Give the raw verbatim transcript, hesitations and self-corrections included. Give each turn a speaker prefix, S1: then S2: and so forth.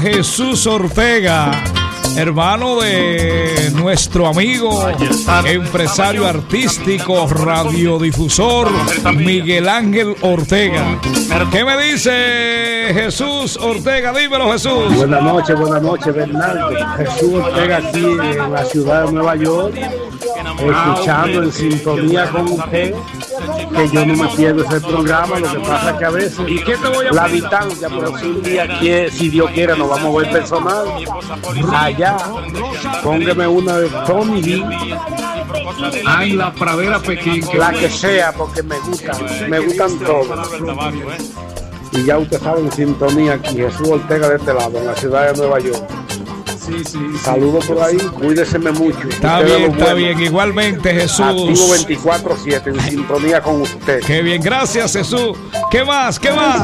S1: Jesús Ortega, hermano de nuestro amigo, empresario artístico, radiodifusor Miguel Ángel Ortega. ¿Qué me dice Jesús Ortega? Dímelo, Jesús.
S2: Buenas noches, buenas noches, Bernardo. Jesús Ortega aquí en la ciudad de Nueva York, escuchando en sintonía con usted, que yo no me pierdo ese programa. Lo que pasa es que a veces
S1: ¿Y qué te voy a
S2: la distancia, pero si un día quiere, si Dios quiere, nos vamos a ver personal allá. Póngame una de Tommy Lee.
S1: Ah, en la pradera Pekín.
S2: La que sea, porque me gustan, me gustan todas. Y ya usted sabe, en sintonía aquí, Jesús Ortega de este lado, en la ciudad de Nueva York.
S1: Sí, sí, sí.
S2: Saludos por ahí, cuídeseme mucho.
S1: Está bien, está bien. Igualmente, Jesús.
S2: Activo veinticuatro siete, en sintonía con usted.
S1: Qué bien, gracias, Jesús. ¿Qué más? ¿Qué más?